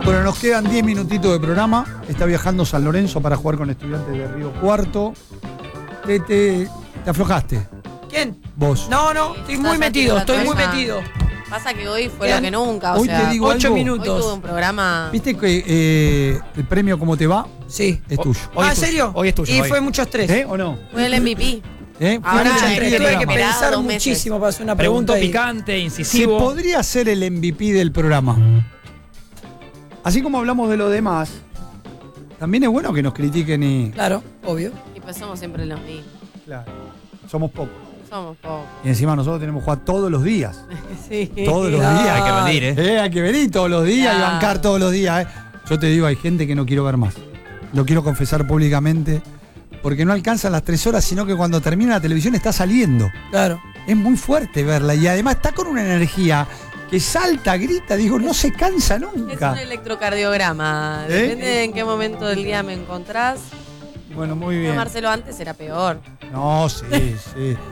Bueno, nos quedan 10 minutitos de programa. Está viajando San Lorenzo para jugar con Estudiantes de Río Cuarto. Te aflojaste. ¿Quién? Vos. No, estoy muy metido, Pasa que hoy fue lo que nunca, Hoy te digo 8 algo. minutos. Hoy tuve un programa. ¿Viste que el premio ¿Cómo te va? Sí. Es tuyo. ¿En serio? Hoy es tuyo. Y hoy. fue mucho estrés. ¿O no? Fue el MVP. Fue Ahora mucho es estrés que el Tuve que programa. esperado pensar 2 meses. muchísimo para hacer una Pregunto pregunta. picante, Se incisivo. podría ser el MVP del programa. Así como hablamos de lo demás, también es bueno que nos critiquen y. Claro, obvio. Y pues somos siempre los mismos. Claro, somos pocos. Somos pocos. Y encima nosotros tenemos que jugar todos los días. Sí. Todos los Claro. días. Hay que venir, ¿eh? Hay que venir todos los días y Claro. bancar todos los días. Yo te digo, hay gente que no quiero ver más. Lo quiero confesar públicamente. Porque no alcanzan las 3 horas, sino que cuando termina la televisión está saliendo. Claro. Es muy fuerte verla y además está con una energía que salta, grita, digo, no se cansa Es nunca. un electrocardiograma. Depende de en qué momento del día me encontrás. Bueno, muy bien. Marcelo antes era peor. No, sí, sí.